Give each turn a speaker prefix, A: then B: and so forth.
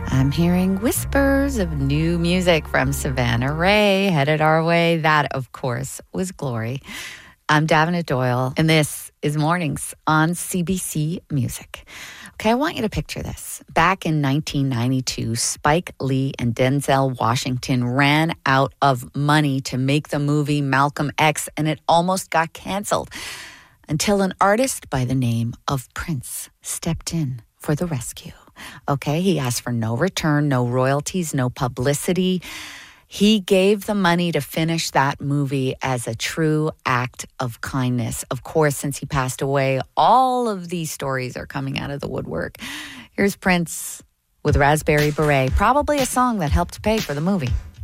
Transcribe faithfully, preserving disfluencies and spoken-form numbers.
A: I'm hearing whispers of new music from Savannah Ray headed our way. That, of course, was Glory. I'm Davina Doyle, and this is Mornings on C B C Music. Okay, I want you to picture this. Back in nineteen ninety-two, Spike Lee and Denzel Washington ran out of money to make the movie Malcolm X, and it almost got canceled until an artist by the name of Prince stepped in for the rescue. Okay, he asked for no return, no royalties, no publicity. He gave the money to finish that movie as a true act of kindness. Of course, since he passed away, all of these stories are coming out of the woodwork. Here's Prince with Raspberry Beret, probably a song that helped pay for the movie.